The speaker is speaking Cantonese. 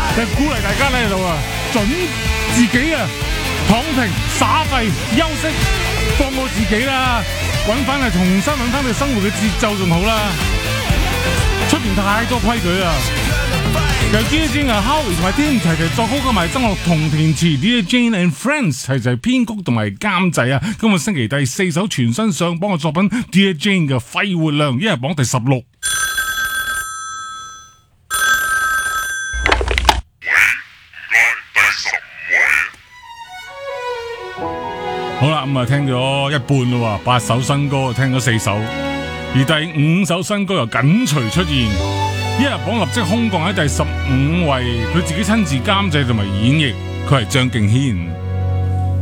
就鼓勵大家咧喺度啊，準自己啊，躺平、耍廢、休息，放過自己啦，重新揾翻你生活嘅節奏仲好啦。出邊太多規矩啦。由 DJ Jane 啊 Howie 同埋 Tim 齊齊作曲，同埋曾樂同填詞 DJ Jane and Friends 齊齊編曲同埋監製啊。今個星期第4首全新上榜嘅作品 DJ Jane 嘅肺活量，一日榜第16。好啦，咁啊聽咗一半咯喎，8首新歌聽咗4首，而第5首新歌又緊隨出現，一日榜立即空降喺第15位，佢自己親自監製同埋演繹，佢係張敬軒。